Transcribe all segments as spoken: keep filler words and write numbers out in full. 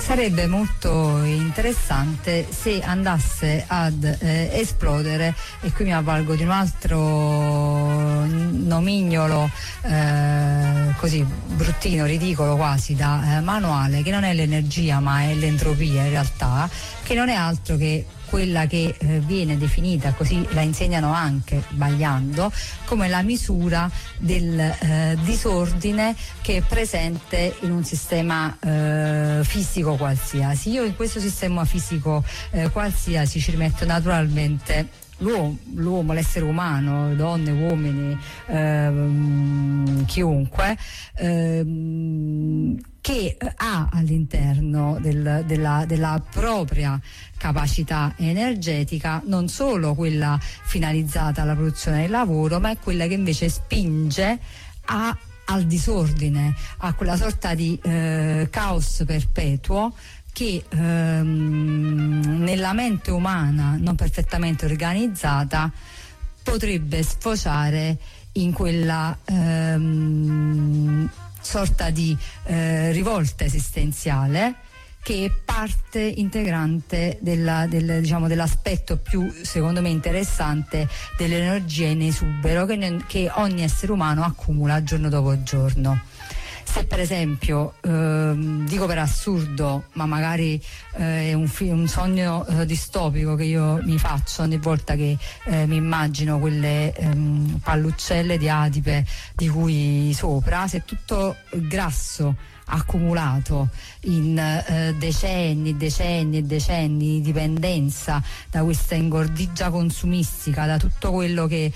sarebbe molto interessante se andasse ad eh, esplodere, e qui mi avvalgo di un altro nomignolo eh, così bruttino, ridicolo quasi da eh, manuale, che non è l'energia ma è l'entropia in realtà, che non è altro che quella che eh, viene definita, così la insegnano anche sbagliando, come la misura del eh, disordine che è presente in un sistema eh, fisico qualsiasi. Io in questo sistema fisico eh, qualsiasi ci rimetto naturalmente L'uomo, l'uomo, l'essere umano, donne, uomini, ehm, chiunque, ehm, che ha all'interno del, della, della propria capacità energetica non solo quella finalizzata alla produzione del lavoro, ma è quella che invece spinge a al disordine, a quella sorta di eh, caos perpetuo che ehm, nella mente umana non perfettamente organizzata potrebbe sfociare in quella ehm, sorta di eh, rivolta esistenziale che è parte integrante della, del, diciamo, dell'aspetto più, secondo me, interessante dell'energia in esubero che, ne, che ogni essere umano accumula giorno dopo giorno. Se per esempio, ehm, dico per assurdo, ma magari eh, è un, fi- un sogno eh, distopico che io mi faccio ogni volta che eh, mi immagino quelle ehm, palluccelle di adipe di cui sopra, se tutto grasso accumulato in eh, decenni, decenni e decenni di dipendenza da questa ingordigia consumistica, da tutto quello che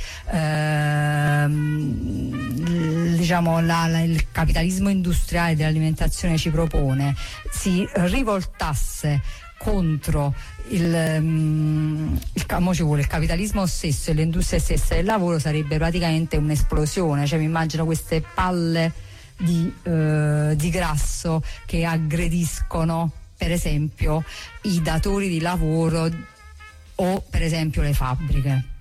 ehm, diciamo la, la, il capitalismo industriale dell'alimentazione ci propone, si rivoltasse contro il, um, il, mo ci vuole, il capitalismo stesso e l'industria stessa del lavoro, sarebbe praticamente un'esplosione. Cioè mi immagino queste palle Di, eh, di grasso che aggrediscono per esempio i datori di lavoro o per esempio le fabbriche.